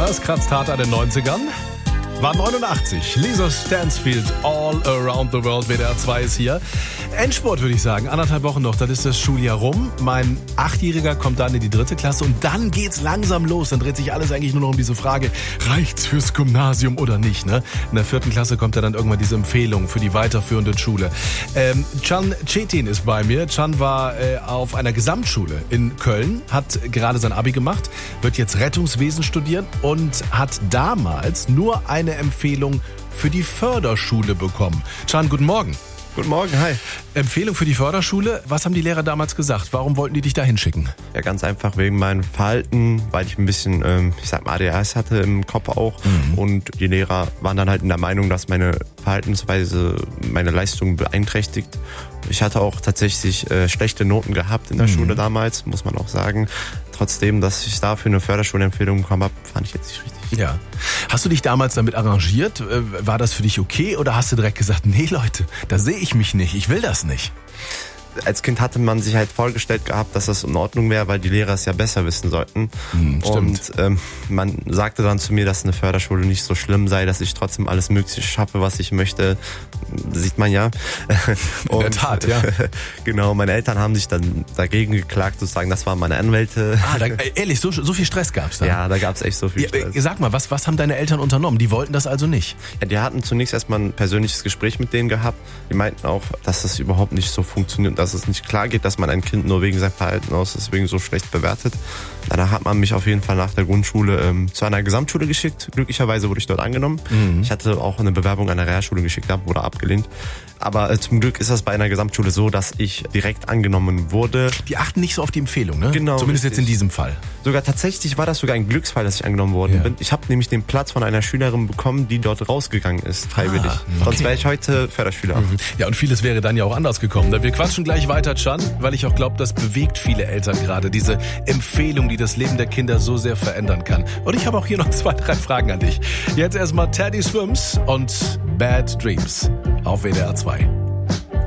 Das kratzt hart an den 90ern. War 89. Lisa Stansfield, All Around the World. WDR 2 ist hier. Endspurt, würde ich sagen. 1,5 Wochen noch, dann ist das Schuljahr rum. Mein 8-Jähriger kommt dann in die 3. Klasse und dann geht's langsam los. Dann dreht sich alles eigentlich nur noch um diese Frage, reicht's fürs Gymnasium oder nicht? Ne? In der 4. Klasse kommt ja dann irgendwann diese Empfehlung für die weiterführende Schule. Can Cetin ist bei mir. Can war auf einer Gesamtschule in Köln, hat gerade sein Abi gemacht, wird jetzt Rettungswesen studieren und hat damals nur eine Empfehlung für die Förderschule bekommen. Can, guten Morgen. Guten Morgen, hi. Empfehlung für die Förderschule. Was haben die Lehrer damals gesagt? Warum wollten die dich da hinschicken? Ja, ganz einfach wegen meinem Verhalten, weil ich ein bisschen, ADHS hatte im Kopf auch. Und die Lehrer waren dann halt in der Meinung, dass meine Verhaltensweise meine Leistung beeinträchtigt. Ich hatte auch tatsächlich schlechte Noten gehabt in der Schule damals, muss man auch sagen. Trotzdem, dass ich dafür eine Förderschulempfehlung bekommen habe, fand ich jetzt nicht richtig. Ja. Hast du dich damals damit arrangiert? War das für dich okay oder hast du direkt gesagt, nee Leute, da sehe ich mich nicht, ich will das nicht? Als Kind hatte man sich halt vorgestellt gehabt, dass das in Ordnung wäre, weil die Lehrer es ja besser wissen sollten. Stimmt. Und man sagte dann zu mir, dass eine Förderschule nicht so schlimm sei, dass ich trotzdem alles Mögliche schaffe, was ich möchte. Sieht man ja. In der Tat, ja. Genau, meine Eltern haben sich dann dagegen geklagt, sozusagen, das waren meine Anwälte. Ehrlich, so viel Stress gab's da? Ja, da gab's echt so viel Stress. Sag mal, was haben deine Eltern unternommen? Die wollten das also nicht? Ja, die hatten zunächst erstmal ein persönliches Gespräch mit denen gehabt. Die meinten auch, dass das überhaupt nicht so funktioniert, dass es nicht klar geht, dass man ein Kind nur wegen seinem Verhalten aus deswegen so schlecht bewertet. Danach hat man mich auf jeden Fall nach der Grundschule zu einer Gesamtschule geschickt. Glücklicherweise wurde ich dort angenommen. Ich hatte auch eine Bewerbung an einer Realschule geschickt, wurde abgelehnt. Aber zum Glück ist das bei einer Gesamtschule so, dass ich direkt angenommen wurde. Die achten nicht so auf die Empfehlung, ne? Genau. Zumindest jetzt in diesem Fall. Sogar tatsächlich war das sogar ein Glücksfall, dass ich angenommen worden bin. Ich habe nämlich den Platz von einer Schülerin bekommen, die dort rausgegangen ist, freiwillig. Sonst wäre ich heute Förderschüler. Ja, und vieles wäre dann ja auch anders gekommen. Wir quatschen gleich weiter, Can, weil ich auch glaube, das bewegt viele Eltern gerade. Diese Empfehlung, die das Leben der Kinder so sehr verändern kann. Und ich habe auch hier noch 2, 3 Fragen an dich. Jetzt erstmal Teddy Swims und Bad Dreams auf WDR 2.